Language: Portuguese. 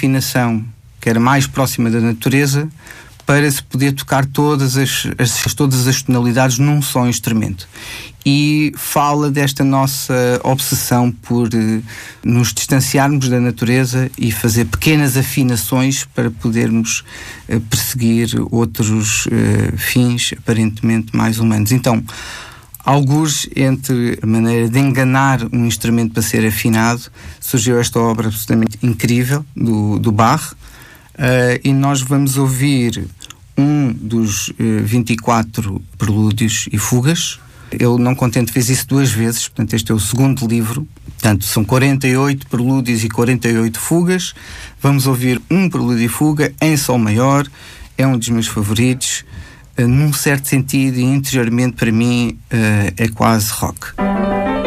afinação que era mais próxima da natureza, para se poder tocar todas as tonalidades num só instrumento. E fala desta nossa obsessão por nos distanciarmos da natureza e fazer pequenas afinações para podermos perseguir outros fins aparentemente mais humanos. Então, algures entre a maneira de enganar um instrumento para ser afinado, surgiu esta obra absolutamente incrível do Bach, e nós vamos ouvir um dos 24 prelúdios e fugas. Ele, não contente, fez isso 2 vezes, portanto este é o segundo livro. Portanto, são 48 prelúdios e 48 fugas. Vamos ouvir um prelúdio e fuga em sol maior, é um dos meus favoritos. Num certo sentido e interiormente, para mim, é quase rock.